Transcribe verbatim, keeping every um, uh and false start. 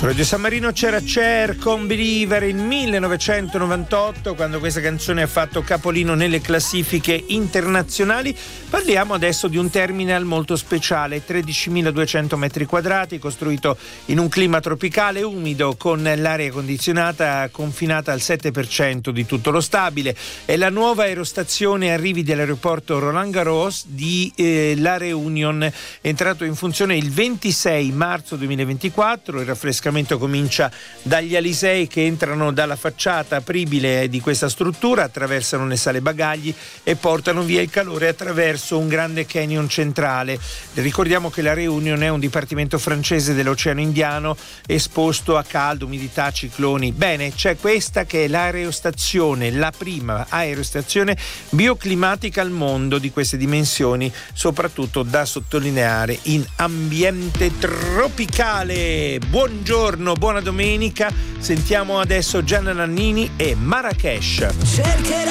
Su Radio San Marino c'era Cher con Believer il millenovecentonovantotto, quando questa canzone ha fatto capolino nelle classifiche internazionali. Parliamo adesso di un terminal molto speciale, tredicimiladuecento metri quadrati, costruito in un clima tropicale umido, con l'aria condizionata confinata al sette per cento di tutto lo stabile. È la nuova aerostazione arrivi dell'aeroporto Roland Garros di eh, La Réunion, entrato in funzione il ventisei marzo duemilaventiquattro. Il raffrescamento comincia dagli alisei che entrano dalla facciata apribile di questa struttura, attraversano le sale bagagli e portano via il calore attraverso un grande canyon centrale. Ricordiamo che la Réunion è un dipartimento francese dell'Oceano Indiano esposto a caldo, umidità, cicloni. Bene, c'è questa che è l'aerostazione, la prima aerostazione bioclimatica al mondo di queste dimensioni, soprattutto da sottolineare in ambiente tropicale. Buongiorno, buona domenica. Sentiamo adesso Gianna Nannini e Marrakesh. Cercherò